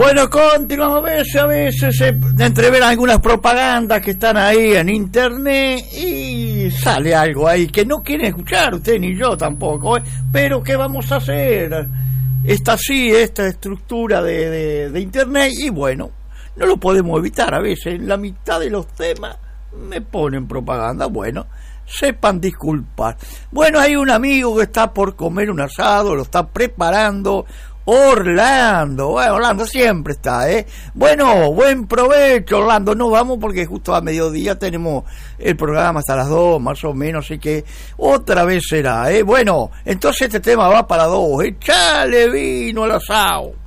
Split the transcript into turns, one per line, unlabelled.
Bueno, continuamos a veces entrever algunas propagandas que están ahí en internet y sale algo ahí que no quieren escuchar usted ni yo tampoco, pero ¿qué vamos a hacer? Esta estructura de internet, y bueno, no lo podemos evitar. A veces en la mitad de los temas me ponen propaganda. Bueno, sepan disculpar. Bueno, hay un amigo que está por comer un asado, lo está preparando. Orlando, bueno, Orlando siempre está, Bueno, buen provecho, Orlando. No vamos porque justo a mediodía tenemos el programa hasta las 2 más o menos, así que otra vez será, Bueno, entonces este tema va para 2. Echale vino al asado.